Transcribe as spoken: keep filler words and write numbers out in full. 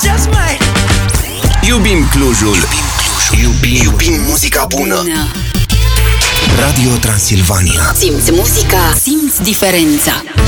just might. Iubim Clujul. Iubim Clujul. Iubim, iubim muzica bună. Radio Transilvania. Simți muzica, simți diferența.